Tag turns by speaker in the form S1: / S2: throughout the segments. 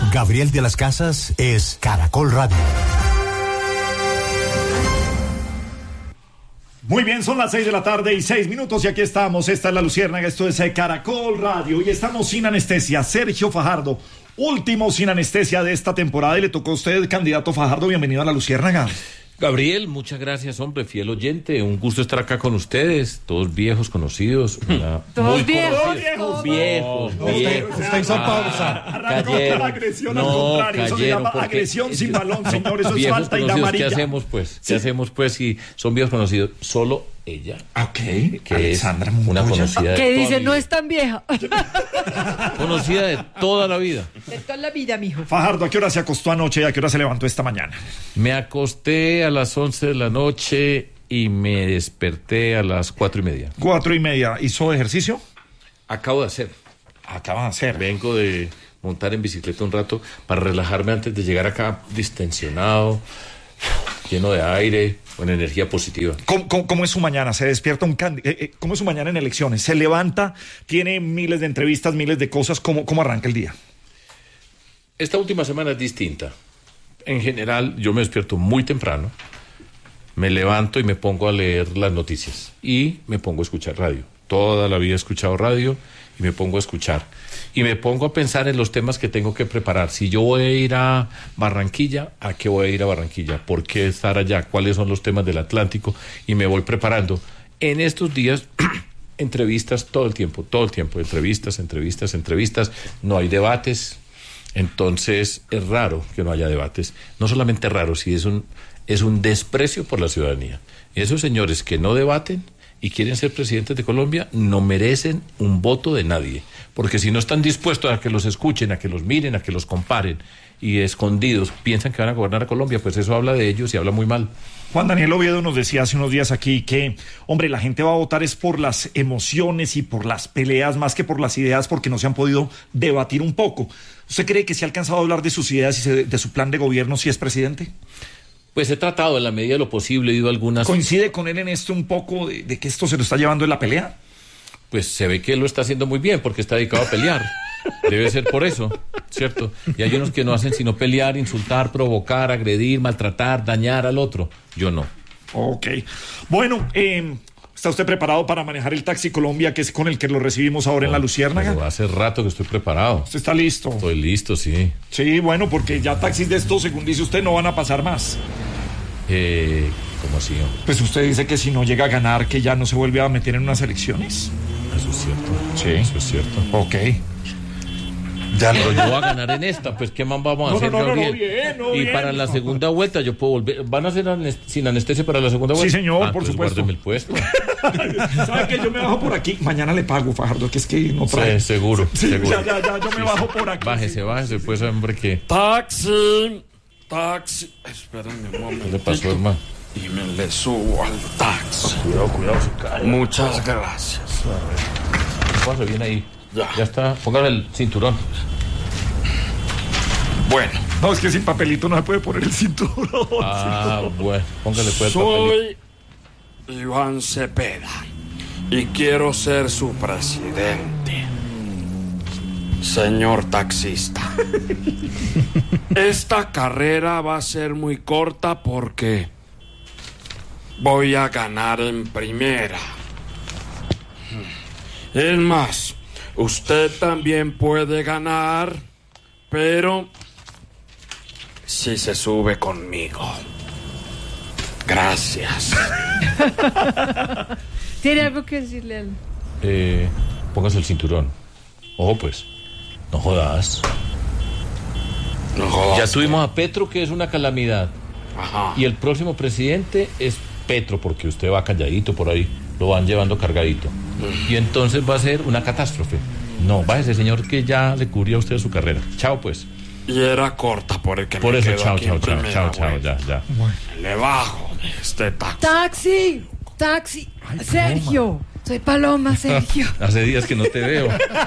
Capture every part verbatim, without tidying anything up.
S1: Gabriel de las Casas es Caracol Radio.
S2: Muy bien, son las seis de la tarde y seis minutos y aquí estamos. Esta es La Luciérnaga, esto es Caracol Radio y estamos sin anestesia. Sergio Fajardo, último sin anestesia de esta temporada y le tocó a usted, candidato Fajardo. Bienvenido a La Luciérnaga.
S3: Gabriel, muchas gracias, hombre, fiel oyente. Un gusto estar acá con ustedes, todos viejos, conocidos. Una,
S4: todos
S3: muy
S4: viejos.
S3: Conocidos. Viejos,
S2: no,
S3: viejos.
S2: Usted, usted hizo
S3: ah,
S2: pausa.
S3: Cayeron.
S2: La agresión
S3: no,
S2: al contrario. Eso se llama
S3: porque,
S2: agresión sin balón, señor. Eso es
S3: viejos
S2: falta y la
S3: conocidos,
S2: amarilla.
S3: ¿Qué hacemos, pues? ¿Qué
S2: Sí.
S3: hacemos, pues, si son viejos conocidos? Solo ella.
S2: Ok.
S3: Que
S2: Alexandra
S3: es una
S2: Montoya.
S3: conocida de
S4: Que
S3: toda
S4: dice,
S3: mi
S4: no
S3: vida.
S4: es tan vieja.
S3: Conocida de toda la vida.
S4: De toda la vida, mijo.
S2: Fajardo, ¿a qué hora se acostó anoche y a qué hora se levantó esta mañana?
S3: Me acosté a las once de la noche y me desperté a las cuatro y media.
S2: Cuatro y media. ¿Hizo ejercicio?
S3: Acabo de hacer.
S2: Acaba de hacer.
S3: Vengo de montar en bicicleta un rato para relajarme antes de llegar acá distensionado, lleno de aire, con energía positiva.
S2: ¿Cómo, cómo, cómo es su mañana? ¿Se despierta un candidato? Eh, eh, ¿Cómo es su mañana en elecciones? ¿Se levanta? ¿Tiene miles de entrevistas, miles de cosas? ¿Cómo, cómo arranca el día?
S3: Esta última semana es distinta. En general, yo me despierto muy temprano, me levanto y me pongo a leer las noticias y me pongo a escuchar radio. Toda la vida he escuchado radio y me pongo a escuchar. Y me pongo a pensar en los temas que tengo que preparar. Si yo voy a ir a Barranquilla, ¿a qué voy a ir a Barranquilla? ¿Por qué estar allá? ¿Cuáles son los temas del Atlántico? Y me voy preparando. En estos días, entrevistas todo el tiempo, todo el tiempo. Entrevistas, entrevistas, entrevistas. No hay debates. Entonces, es raro que no haya debates. No solamente raro, sí es un, es un desprecio por la ciudadanía. Esos señores que no debaten y quieren ser presidentes de Colombia no merecen un voto de nadie, porque si no están dispuestos a que los escuchen, a que los miren, a que los comparen y escondidos piensan que van a gobernar a Colombia, pues eso habla de ellos y habla muy mal.
S2: Juan Daniel Oviedo nos decía hace unos días aquí que, hombre, la gente va a votar es por las emociones y por las peleas más que por las ideas, porque no se han podido debatir un poco. ¿Usted cree que se ha alcanzado a hablar de sus ideas y se, de su plan de gobierno si es presidente?
S3: Pues he tratado en la medida de lo posible, he ido a algunas...
S2: ¿Coincide con él en esto un poco de, de que esto se lo está llevando en la pelea?
S3: Pues se ve que él lo está haciendo muy bien porque está dedicado a pelear. Debe ser por eso, ¿cierto? Y hay unos que no hacen sino pelear, insultar, provocar, agredir, maltratar, dañar al otro. Yo no.
S2: Ok. Bueno, eh, ¿está usted preparado para manejar el Taxi Colombia, que es con el que lo recibimos ahora en La Luciérnaga?
S3: Pero hace rato que estoy preparado.
S2: ¿Usted está listo?
S3: Estoy listo, sí.
S2: Sí, bueno, porque ya taxis de estos, según dice usted, no van a pasar más.
S3: Eh, ¿Cómo así?
S2: Pues usted dice que si no llega a ganar, que ya no se vuelve a meter en unas elecciones.
S3: Eso es cierto.
S2: Sí.
S3: Eso es cierto.
S2: Ok.
S3: Ya pero yo voy a ganar en esta, pues ¿qué más vamos a
S2: No,
S3: hacer,
S2: no, no, no,
S3: Gabriel?
S2: no, bien, no,
S3: y
S2: bien.
S3: para la segunda vuelta yo puedo volver. ¿Van a ser anes- sin anestesia para la segunda vuelta?
S2: Sí, señor,
S3: Ah,
S2: por
S3: pues
S2: supuesto.
S3: guárdeme el puesto.
S2: ¿Sabe que yo me bajo por aquí? Mañana le pago, Fajardo, que es que no trae.
S3: Sí, seguro,
S2: Sí,
S3: seguro.
S2: ya, ya, ya, yo me
S3: Sí,
S2: bajo
S3: sí.
S2: por aquí.
S3: Bájese, bájese, pues, hombre, que...
S5: Taxi, taxi. Espérenme un
S3: ¿Qué
S5: momento.
S3: le pasó, hermano?
S5: Y me le subo al taxi.
S3: Cuidado, cuidado, se cae.
S5: Muchas gracias.
S3: Pase bien ahí.
S5: Ya.
S3: Ya está. Póngale el cinturón.
S5: Bueno,
S2: No, es que sin papelito no se puede poner el cinturón.
S3: Ah, bueno. Póngale pues el papelito.
S5: soy Iván Cepeda y quiero ser su presidente. Señor taxista, esta carrera va a ser muy corta porque voy a ganar en primera. Es más, usted también puede ganar, pero si se sube conmigo. Gracias.
S4: ¿Tiene algo que decirle a él?
S3: Eh, póngase el cinturón. Ojo, pues. No jodas.
S5: No jodas.
S3: Ya tuvimos a Petro, que es una calamidad.
S5: Ajá.
S3: Y el próximo presidente es Petro, porque usted va calladito por ahí. Lo van llevando cargadito. Y entonces va a ser una catástrofe. No, bájese, señor, que ya le cubrió a usted su carrera. Chao, pues.
S5: Y era corta por el que
S3: Por
S5: me
S3: eso,
S5: quedo
S3: chao,
S5: aquí
S3: chao,
S5: en
S3: chao,
S5: primera,
S3: chao, chao,
S5: güey.
S3: ya, ya.
S5: Le bajo de este taxi.
S4: ¡Taxi! ¡Taxi! Sergio. Soy Paloma, Sergio.
S3: Hace días que no te veo.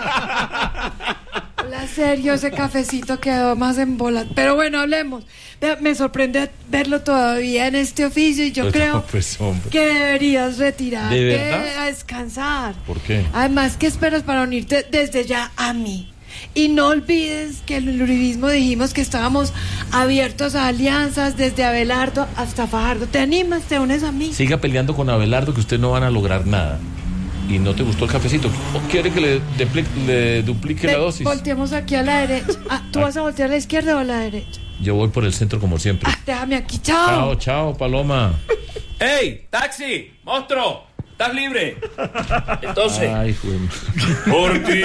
S4: Hola, Sergio. Ese cafecito quedó más en bolas. Pero bueno, hablemos. Vea, me sorprende verlo todavía en este oficio y yo
S3: Pues,
S4: creo
S3: no, pues, hombre.
S4: que deberías retirarte
S3: ¿De verdad?
S4: a descansar.
S3: ¿Por qué?
S4: Además, ¿qué esperas para unirte desde ya a mí? Y no olvides que en el uribismo dijimos que estábamos abiertos a alianzas desde Abelardo hasta Fajardo. ¿Te animas? ¿Te unes a mí?
S3: Siga peleando con Abelardo que usted no van a lograr nada. ¿Y no te gustó el cafecito? ¿O quiere que le, depli- le duplique
S4: Ve,
S3: la dosis?
S4: Volteemos aquí a la derecha. Ah, ¿tú vas a voltear a la izquierda o a la derecha?
S3: Yo voy por el centro como siempre.
S4: Ah, déjame aquí, chao.
S3: Chao, chao, Paloma.
S6: ¡Ey, taxi! ¡Monstruo! ¿Estás libre? Entonces,
S3: Ay, joder.
S6: por ti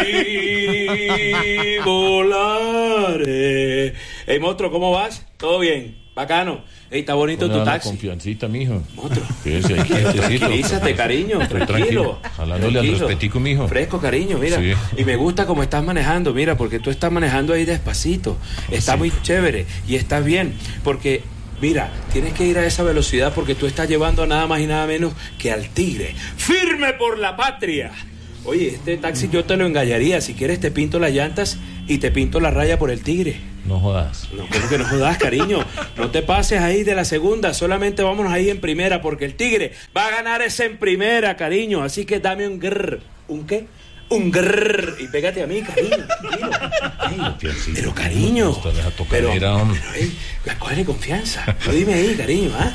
S6: volaré. Ey, monstruo, ¿cómo vas? ¿Todo bien? Bacano. Ey, está bonito
S3: Ponle
S6: tu
S3: la
S6: taxi.
S3: confiancita, mijo.
S6: Monstruo.
S3: Quédese ahí, quietecito.
S6: Tranquilízate, cariño,
S3: Estoy
S6: tranquilo.
S3: tranquilo, jalándole al
S6: Tranquilo.
S3: respetico, mijo.
S6: Fresco, cariño, mira.
S3: Sí.
S6: Y me gusta cómo estás manejando, mira, porque tú estás manejando ahí despacito. Está
S3: Sí.
S6: muy chévere y estás bien, porque, mira, tienes que ir a esa velocidad porque tú estás llevando nada más y nada menos que al tigre. ¡Firme por la patria! Oye, este taxi yo te lo engallaría. Si quieres te pinto las llantas y te pinto la raya por el tigre.
S3: No jodas.
S6: No, ¿cómo que no jodas, cariño? No te pases ahí de la segunda, solamente vámonos ahí en primera, porque el tigre va a ganar ese en primera, cariño. Así que dame un grrr. ¿Un qué? Un grrr. Y pégate a mí, cariño. Tranquilo. Ey,
S3: Confiancito.
S6: pero cariño.
S3: Esto deja tocar,
S6: Pero,
S3: mira, hombre.
S6: pero, ey, cógele confianza. Tú dime ahí, cariño, ¿ah?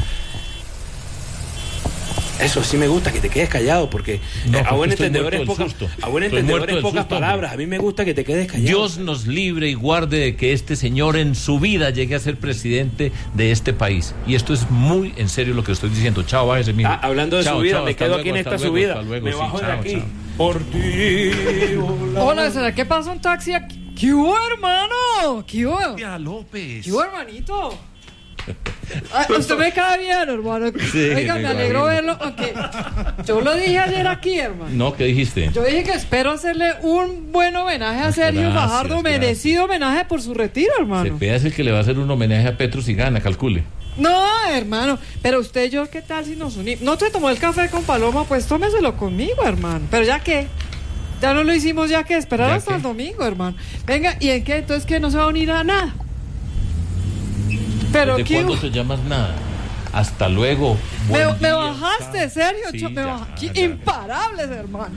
S6: Eso sí me gusta, que te quedes callado, porque
S3: No,
S6: eh, a
S3: porque
S6: buen
S3: estoy
S6: entendedor
S3: muerto
S6: es
S3: del
S6: pocas,
S3: susto.
S6: a buen
S3: Estoy
S6: entendedor
S3: muerto
S6: es
S3: del
S6: pocas
S3: susto,
S6: palabras. A mí me gusta que te quedes callado.
S3: Dios nos libre y guarde de que este señor en su vida llegue a ser presidente de este país. Y esto es muy en serio lo que estoy diciendo. Chao, bájese, mijo.
S6: Ah, hablando de
S3: Chao,
S6: su vida,
S3: chao,
S6: me
S3: hasta
S6: quedo
S3: luego,
S6: aquí en
S3: hasta
S6: esta
S3: luego,
S6: subida.
S3: hasta luego,
S6: Me
S3: sí,
S6: bajo de
S3: chao,
S6: aquí.
S3: chao.
S6: Por ti.
S4: Hola, ¿será que pasa un taxi aquí? ¿Qué hubo, hermano? ¿Qué hubo?
S2: Tía López.
S4: ¿Qué hubo, hermanito? Ay, usted me cae bien, hermano.
S3: Sí,
S4: Oiga,
S3: me
S4: me alegro
S3: imagino.
S4: verlo. Aunque yo lo dije ayer aquí, hermano.
S3: No, ¿qué dijiste?
S4: Yo dije que espero hacerle un buen homenaje a Sergio
S3: Gracias,
S4: Fajardo,
S3: gracias.
S4: merecido homenaje por su retiro, hermano.
S3: Cepeda es el que le va a hacer un homenaje a Petro si gana, calcule.
S4: No, hermano, pero usted y yo, ¿qué tal si nos unimos? No te tomó el café con Paloma, pues tómeselo conmigo, hermano. Pero ya que, ya no lo hicimos, ya que esperar
S3: ¿Ya
S4: hasta
S3: qué?
S4: el domingo, hermano. Venga, ¿y en qué? Entonces, ¿qué? ¿No se va a unir a nada? Pero
S3: ¿De
S4: ¿qué?
S3: cuándo te llamas nada? Hasta luego.
S4: Me,
S3: Buen
S4: me
S3: día,
S4: bajaste,
S3: chao.
S4: Sergio,
S3: Sí,
S4: cho- me
S3: ya,
S4: baja-
S3: ya, ya.
S4: imparables, hermano.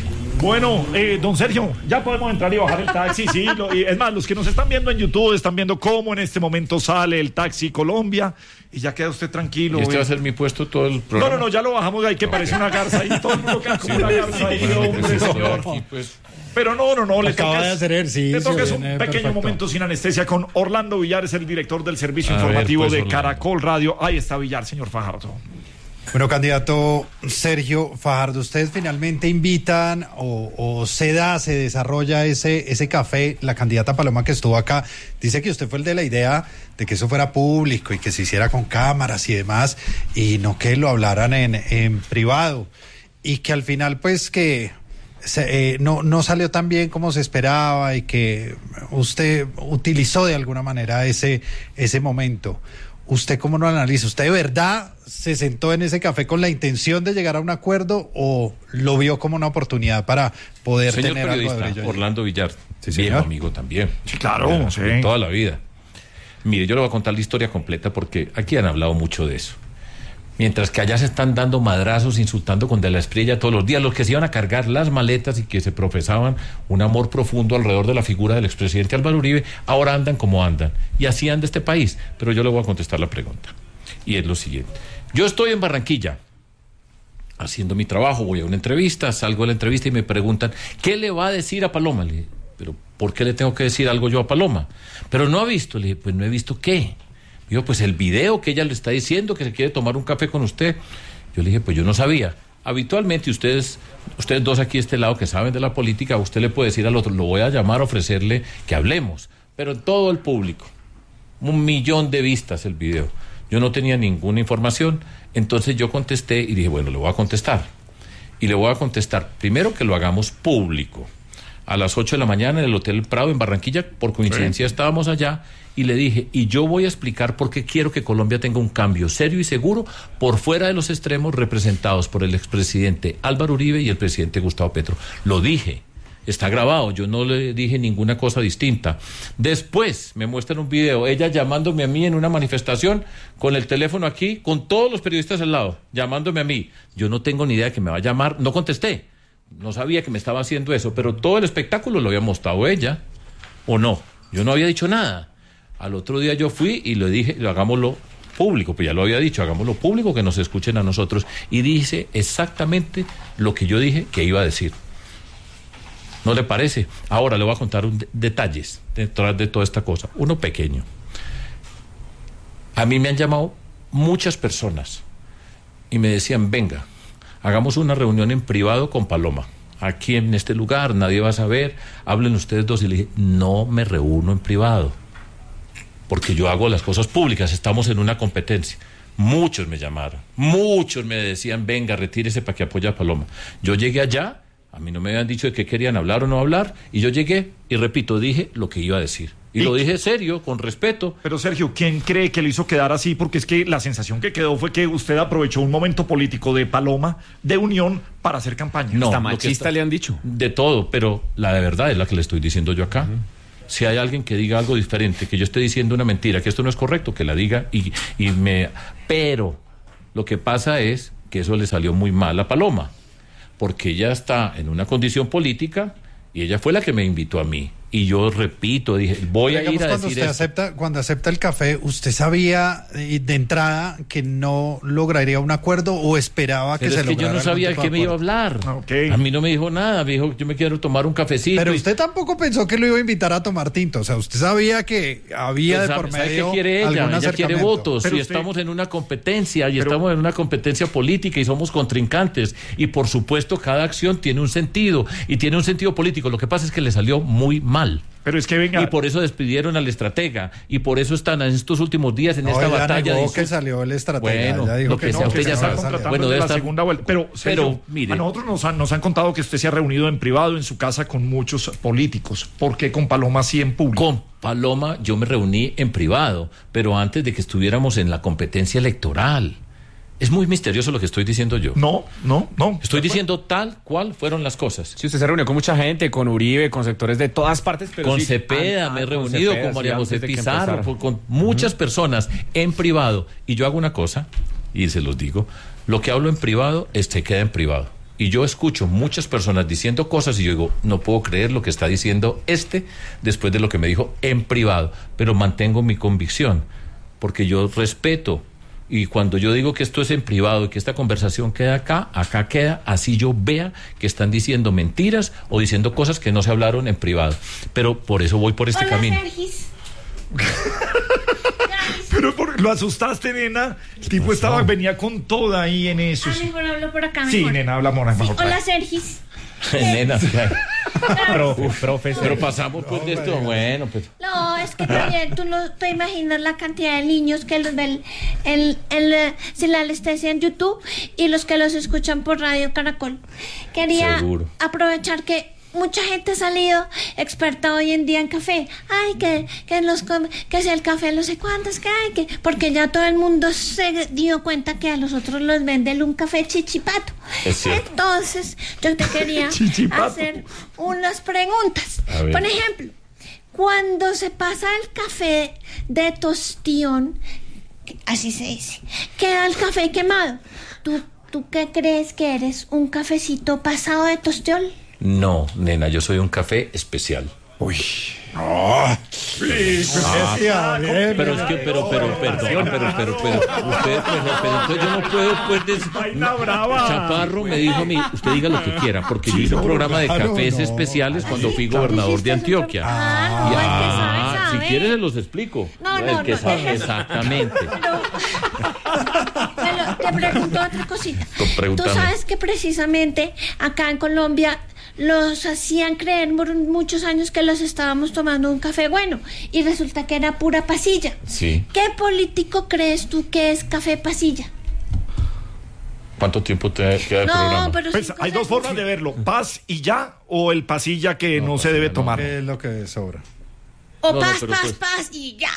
S2: Bueno, eh, don Sergio, ya podemos entrar y bajar el taxi, sí. Lo- y es más, los que nos están viendo en YouTube están viendo cómo en este momento sale el Taxi Colombia y ya queda usted tranquilo.
S3: ¿Y este
S2: eh.
S3: va a ser mi puesto todo el
S2: No,
S3: programa?
S2: no, no, ya lo bajamos ahí que parece una garza ahí. Todo el mundo queda como una garza ahí,
S3: Bueno,
S2: hombre,
S3: pues estoy
S2: señor.
S3: aquí, pues.
S2: Pero no, no, no, le
S1: Acaba
S2: toca,
S1: de hacer ejercicio,
S2: le toca es un
S1: viene
S2: pequeño
S1: perfecto.
S2: momento sin anestesia con Orlando Villar, es el director del servicio
S3: A ver,
S2: informativo
S3: pues,
S2: de
S3: Orlando.
S2: Caracol Radio. Ahí está Villar, señor Fajardo.
S7: Bueno, candidato Sergio Fajardo, ustedes finalmente invitan o, o se da, se desarrolla ese, ese café. La candidata Paloma que estuvo acá dice que usted fue el de la idea de que eso fuera público y que se hiciera con cámaras y demás y no que lo hablaran en, en privado y que al final pues que se, eh, no, no salió tan bien como se esperaba y que usted utilizó de alguna manera ese, ese momento. ¿Usted cómo lo analiza? ¿Usted de verdad se sentó en ese café con la intención de llegar a un acuerdo o lo vio como una oportunidad para poder
S3: Señor
S7: tener algo de
S3: periodista,
S7: brillo allí?
S3: Orlando Villar,
S7: Sí,
S3: viejo
S7: señor.
S3: amigo también.
S2: Sí, claro,
S3: De-
S2: sí.
S3: de toda la vida. Mire, yo le voy a contar la historia completa porque aquí han hablado mucho de eso. Mientras que allá se están dando madrazos, insultando con de la Espriella todos los días, los que se iban a cargar las maletas y que se profesaban un amor profundo alrededor de la figura del expresidente Álvaro Uribe, ahora andan como andan. Y así anda este país. Pero yo le voy a contestar la pregunta. Y es lo siguiente. Yo estoy en Barranquilla haciendo mi trabajo, voy a una entrevista, salgo de la entrevista y me preguntan, ¿qué le va a decir a Paloma? Le dije, pero ¿por qué le tengo que decir algo yo a Paloma? Pero no ha visto, le dije, pues no he visto qué. Digo, pues el video que ella le está diciendo que se quiere tomar un café con usted. Yo le dije, pues yo no sabía. Habitualmente ustedes, ustedes dos aquí de este lado que saben de la política, usted le puede decir al otro, lo voy a llamar a ofrecerle que hablemos. Pero todo el público, un millón de vistas el video. Yo no tenía ninguna información, entonces yo contesté y dije, bueno, le voy a contestar. Y le voy a contestar, primero que lo hagamos público. A las ocho de la mañana en el Hotel Prado en Barranquilla, por coincidencia sí. Estábamos allá, y le dije, y yo voy a explicar por qué quiero que Colombia tenga un cambio serio y seguro por fuera de los extremos representados por el expresidente Álvaro Uribe y el presidente Gustavo Petro. Lo dije. Está grabado, yo no le dije ninguna cosa distinta. Después me muestran un video, ella llamándome a mí en una manifestación, con el teléfono aquí, con todos los periodistas al lado, llamándome a mí. Yo no tengo ni idea de que me va a llamar, no contesté, no sabía que me estaba haciendo eso, pero todo el espectáculo lo había mostrado ella. ¿O no? Yo no había dicho nada. Al otro día yo fui y le dije, hagámoslo público, pues ya lo había dicho, hagámoslo público, que nos escuchen a nosotros. Y dice exactamente lo que yo dije que iba a decir. ¿No le parece? Ahora le voy a contar un de- detalles detrás de toda esta cosa. Uno pequeño. A mí me han llamado muchas personas y me decían, venga, hagamos una reunión en privado con Paloma. Aquí en este lugar, nadie va a saber, hablen ustedes dos. Y le dije, no me reúno en privado, porque yo hago las cosas públicas, estamos en una competencia. Muchos me llamaron, muchos me decían, venga, retírese para que apoye a Paloma. Yo llegué allá, a mí no me habían dicho de qué querían hablar o no hablar, y yo llegué, y repito, dije lo que iba a decir. Y, y lo dije serio, con respeto.
S2: Pero Sergio, ¿quién cree que lo hizo quedar así? Porque es que la sensación que quedó fue que usted aprovechó un momento político de Paloma, de unión, para hacer campaña.
S3: No,
S8: Hasta
S3: lo que
S8: machista
S3: está-
S8: le han dicho.
S3: De todo, pero la de verdad es la que le estoy diciendo yo acá. Uh-huh. Si hay alguien que diga algo diferente, que yo esté diciendo una mentira, que esto no es correcto, que la diga y, y me... Pero lo que pasa es que eso le salió muy mal a Paloma, porque ella está en una condición política y ella fue la que me invitó a mí. Y yo repito, dije, voy
S7: Digamos,
S3: a ir a
S7: cuando
S3: decir
S7: usted
S3: esto.
S7: acepta, cuando acepta el café, ¿usted sabía eh, de entrada que no lograría un acuerdo o esperaba que
S3: Pero
S7: se
S3: es que
S7: lograra
S3: yo no sabía de
S7: algún
S3: qué me
S7: tipo
S3: iba a
S7: de
S3: hablar.
S2: Ah, ok.
S3: A mí no me dijo nada, me dijo, yo me quiero tomar un cafecito.
S7: Pero
S3: y-
S7: usted tampoco pensó que lo iba a invitar a tomar tinto, o sea, usted sabía que había
S3: Pues,
S7: de por
S3: ¿sabe
S7: medio
S3: qué quiere ella?
S7: algún
S3: Ella quiere
S7: acercamiento.
S3: votos.
S2: Pero
S3: Y
S2: usted-
S3: estamos en una competencia, y
S2: Pero-
S3: estamos en una competencia política y somos contrincantes. Y por supuesto, cada acción tiene un sentido y tiene un sentido político. Lo que pasa es que le salió muy mal.
S2: Pero es que venga...
S3: Y por eso despidieron al estratega. Y por eso están en estos últimos días en
S7: No,
S3: esta
S7: ella
S3: batalla.
S7: negó
S3: de
S7: que
S3: insultos.
S7: salió el estratega.
S3: Bueno,
S7: ella dijo
S3: lo que
S7: que
S3: sea,
S7: no,
S3: usted
S7: que
S3: ya
S7: no
S3: sabe.
S7: va a salir.
S2: contratando
S3: Bueno,
S2: de
S3: debe
S2: la
S3: estar-
S2: segunda vuelta. Pero, Sergio,
S3: Pero, mire.
S2: a nosotros nos han, nos han contado que usted se ha reunido en privado en su casa con muchos políticos. ¿Por qué con Paloma sí en público?
S3: Con Paloma yo me reuní en privado, pero antes de que estuviéramos en la competencia electoral. Es muy misterioso lo que estoy diciendo yo.
S2: No, no, no.
S3: Estoy diciendo tal cual fueron las cosas.
S8: Sí, usted se reunió con mucha gente, con Uribe, con sectores de todas partes, pero
S3: Con
S8: sí,
S3: Cepeda,
S8: an-
S3: me he
S8: an-
S3: reunido
S8: Cepeda,
S3: con María
S8: sí,
S3: José
S8: antes de que
S3: Pizarro,
S8: empezara.
S3: con, con muchas personas en privado. Y yo hago una cosa, y se los digo, lo que hablo en privado, este queda en privado. Y yo escucho muchas personas diciendo cosas y yo digo, no puedo creer lo que está diciendo este después de lo que me dijo en privado. Pero mantengo mi convicción, porque yo respeto. Y cuando yo digo que esto es en privado y que esta conversación queda acá, acá queda, así yo vea que están diciendo mentiras o diciendo cosas que no se hablaron en privado. Pero por eso voy por este
S9: Hola,
S3: camino.
S9: Sergis.
S2: Pero por- lo asustaste, nena. El tipo estaba, venía con toda ahí en eso.
S9: Ah, mejor hablo por acá,
S2: Sí,
S9: mejor.
S2: nena, habla mona,
S9: Sí,
S2: mejor.
S9: hola, Sergis.
S3: Nena, ¿qué hay?
S8: Profe, profe,
S3: Pero pasamos pues de esto, bueno, pues.
S9: No, es que también tú no te imaginas la cantidad de niños que los ven en, en la, si la anestesia en YouTube y los que los escuchan por Radio Caracol. Quería
S3: Seguro.
S9: aprovechar que mucha gente ha salido experta hoy en día en café. Ay, que, que los com- que si el café no sé cuántos que hay, que porque ya todo el mundo se dio cuenta que a los otros los venden un café chichipato.
S3: Es cierto.
S9: Entonces, yo te quería
S2: Chichipato.
S9: hacer unas preguntas.
S3: A ver.
S9: Por ejemplo, cuando se pasa el café de tostión, que- así se dice, queda el café quemado. ¿Tú, ¿Tú qué crees que eres? ¿Un cafecito pasado de tostión?
S3: No, nena, yo soy un café especial.
S7: Decía, bien,
S3: Pero es que, pero, pero, perdón, pero, pero, pero, usted, pero, pero entonces yo no puedo, pues, des-
S2: Vaina brava.
S3: Chaparro me dijo a mí, usted diga lo que quiera, porque yo hice un programa de
S7: claro,
S3: cafés
S7: no.
S3: especiales cuando fui gobernador de Antioquia.
S9: Ah, no, el que sabe,
S3: Ah,
S9: sabe.
S3: si quieres se los explico.
S9: No,
S3: El
S9: no,
S3: que
S9: no,
S3: sabe,
S9: déjeme.
S3: exactamente.
S9: Pero te pregunto otra cosita.
S3: Pues pregúntame.
S9: Tú sabes que precisamente acá en Colombia los hacían creer por muchos años que los estábamos tomando un café bueno y resulta que era pura pasilla.
S3: Sí.
S9: ¿Qué político crees tú que es café pasilla?
S3: ¿Cuánto tiempo te queda de programa?
S9: No, pero
S2: Pues
S9: cinco
S2: hay dos
S9: segundos.
S2: formas de verlo: paz y ya, o el pasilla que no, se debe tomar.
S7: ¿Qué es lo que sobra?
S9: O
S3: No, no,
S9: paz,
S3: pero
S9: paz,
S3: pues-
S9: paz y ya.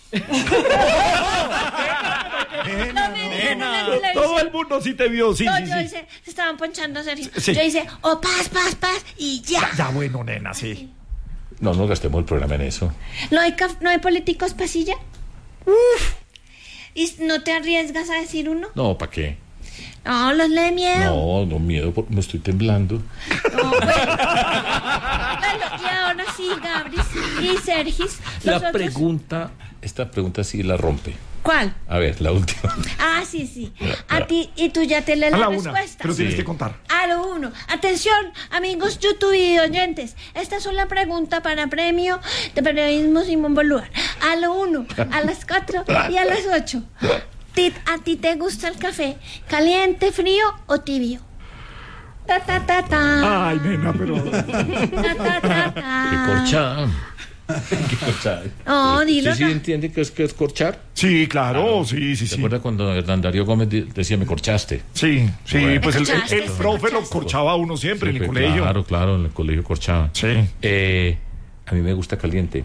S7: Nena,
S9: No, nena, nena, nena,
S2: Todo el mundo sí te vio, sí,
S9: No,
S2: sí,
S9: yo
S2: sí.
S9: hice, se estaban ponchando a Sergio.
S2: Sí.
S9: Yo hice, o paz, paz, paz y ya.
S2: Ya, ya, bueno, nena, sí.
S3: No, no gastemos el programa en eso.
S9: ¿No hay, caf- ¿No hay políticos pasilla? Uf. ¿Y no te arriesgas a decir uno?
S3: No, ¿para qué?
S9: No, los le miedo.
S3: No, no, miedo, porque me estoy temblando.
S9: No, bueno. Bueno, y ahora sí, Gabris y Sergis.
S3: La
S9: Los otros-
S3: pregunta, esta pregunta sí la rompe.
S9: ¿Cuál?
S3: A ver, la última.
S9: Ah, sí, sí. A ti, y tú ya te lees
S2: A
S9: la
S2: la una,
S9: respuesta.
S2: pero tienes
S3: Sí.
S2: que contar.
S9: A lo uno. Atención, amigos YouTube y oyentes. Esta es una pregunta para premio de periodismo Simón Bolívar. A lo uno, a las cuatro y a las ocho. Ti- ¿A ti te gusta el café caliente, frío o tibio? Ta, ta, ta, ta.
S2: Ay, nena, pero...
S9: Ta, ta, ta, ta.
S3: Qué corchada. Qué corchada.
S9: No, dilo.
S3: ¿Usted sí
S9: no.
S3: entiende qué es, qué es corchar?
S2: Sí, claro, sí, sí,
S3: ¿Se
S2: sí.
S3: acuerda cuando Hernán Darío Gómez di- decía, me corchaste?
S2: Sí, sí,
S3: Bueno.
S2: pues el, el,
S9: Corchaste,
S2: el profe lo
S9: corchaste.
S2: corchaba a uno siempre
S3: Sí,
S2: en el
S3: pues,
S2: colegio.
S3: Claro, claro, en el colegio corchaba.
S2: Sí.
S3: Eh, a mí me gusta caliente.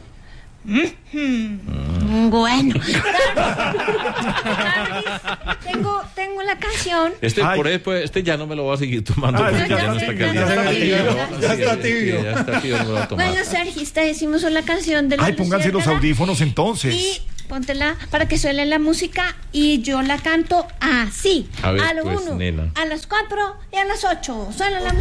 S9: Bueno. tengo, tengo la canción.
S3: Este,
S2: Ay.
S3: por ahí, pues, este ya no me lo voy a seguir tomando
S2: Ay,
S3: porque
S2: ya
S3: ya, no
S2: no,
S3: está
S2: ya
S3: caliente.
S2: está tibio.
S7: Ya está tibio.
S3: Ya está tibio, no me lo voy a tomar.
S9: Bueno, Sergio, te decimos la canción de la
S2: Ay, pónganse los
S9: Luciérnaga.
S2: audífonos entonces.
S9: Y póntela para que suene la música y yo la canto así.
S3: A ver,
S9: a lo
S3: pues,
S9: uno,
S3: nena.
S9: a las cuatro y a las ocho. Suena la música.